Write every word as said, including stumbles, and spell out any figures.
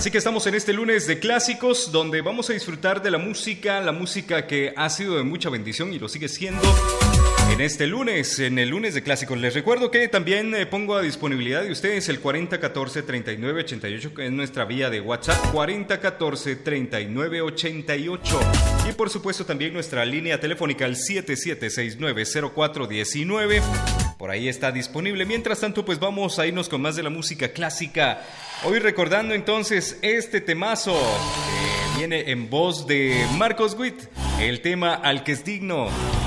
Así que estamos en este lunes de clásicos, donde vamos a disfrutar de la música, la música que ha sido de mucha bendición y lo sigue siendo en este lunes, en el lunes de clásicos. Les recuerdo que también eh, pongo a disponibilidad de ustedes el cuarenta catorce treinta y nueve ochenta y ocho, que es nuestra vía de WhatsApp, cuarenta catorce treinta y nueve ochenta y ocho. Y por supuesto también nuestra línea telefónica, el siete siete seis nueve cero cuatro uno nueve. Por ahí está disponible. Mientras tanto, pues vamos a irnos con más de la música clásica. Hoy recordando entonces este temazo que viene en voz de Marcos Witt, el tema Al que es digno.